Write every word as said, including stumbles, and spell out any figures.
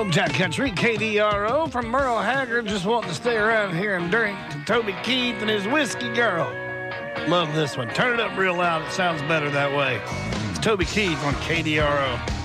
Old Jack Country, K D R O, from Merle Haggard, just wanting to stay around here and drink to Toby Keith and his Whiskey Girl. Love this one. Turn it up real loud. It sounds better that way. It's Toby Keith on K D R O.